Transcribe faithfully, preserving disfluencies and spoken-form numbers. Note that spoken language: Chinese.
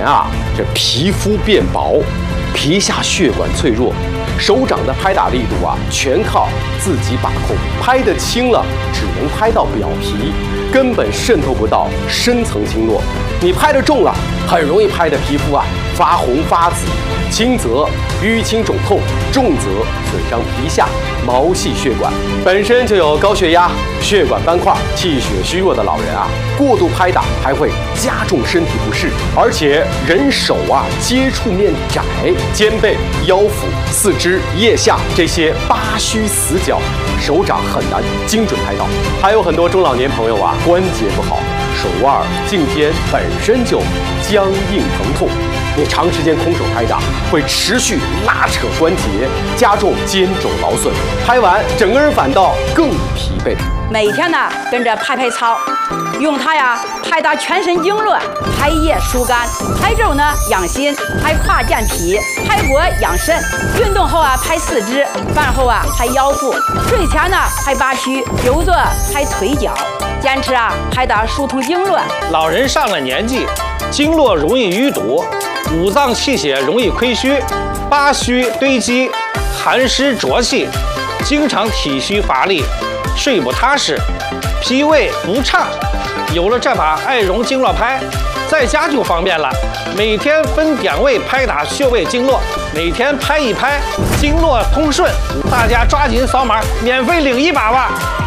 年啊，这皮肤变薄，皮下血管脆弱，手掌的拍打力度啊，全靠自己把控。拍得轻了，只能拍到表皮，根本渗透不到深层经络。你拍得重了，很容易拍的皮肤啊发红发紫，轻则淤青肿痛，重则损伤皮下毛细血管。本身就有高血压、血管斑块、气血虚弱的老人啊，过度拍打还会加重身体不适。而且人手啊接触面窄，肩背、腰腹、四肢、腋下这些八虚死角，手掌很难精准拍到。还有很多中老年朋友啊，关节不好，手腕、颈肩本身就僵硬疼痛，你长时间空手拍打，会持续拉扯关节，加重肩肘劳损，拍完整个人反倒更疲惫。 每天呢跟着拍拍操，用它呀拍打全身经络，拍腋疏肝，拍肘呢养心，拍胯健脾，拍脖养肾。运动后啊拍四肢，饭后啊拍腰腹，睡前呢拍八虚，久坐拍腿脚。坚持啊拍打疏通经络。 老人上了年纪，经络容易淤堵，五脏气血容易亏虚，八虚堆积，寒湿浊气，经常体虚乏力，睡不踏实，脾胃不畅。有了这把爱容经络拍，在家就方便了，每天分点位拍打穴位经络，每天拍一拍，经络通顺。大家抓紧扫码，免费领一把吧。